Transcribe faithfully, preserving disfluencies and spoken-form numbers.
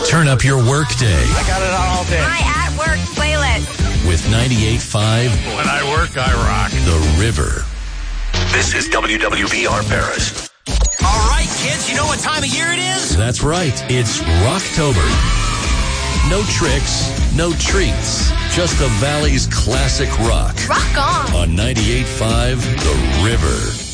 Turn up your workday I got it on all day. My at work playlist. with ninety-eight point five When I work, I rock. The River. This is W W V R Paris. All right, kids, you know what time of year it is? That's right. It's Rocktober. No tricks, no treats. Just the Valley's classic rock. Rock on. On ninety-eight point five The River.